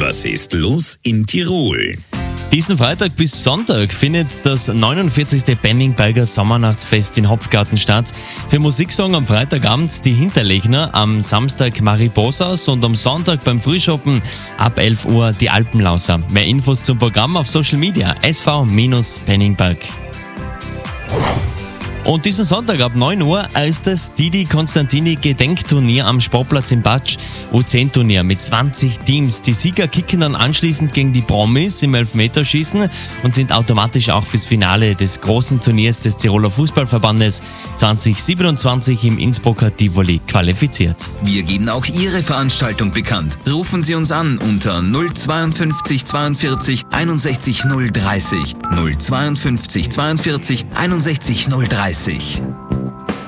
Was ist los in Tirol? Diesen Freitag bis Sonntag findet das 49. Penningberger Sommernachtsfest in Hopfgarten statt. Für Musiksong am Freitagabend die Hinterlegner, am Samstag Mariposas und am Sonntag beim Frühschoppen ab 11 Uhr die Alpenlauser. Mehr Infos zum Programm auf Social Media SV-Penningberg. Und diesen Sonntag ab 9 Uhr ist das Didi Konstantini Gedenkturnier am Sportplatz in Batsch. U10-Turnier mit 20 Teams. Die Sieger kicken dann anschließend gegen die Promis im Elfmeterschießen und sind automatisch auch fürs Finale des großen Turniers des Tiroler Fußballverbandes 2027 im Innsbrucker Tivoli qualifiziert. Wir geben auch Ihre Veranstaltung bekannt. Rufen Sie uns an unter 052 42 61 030. 052 42 61 030.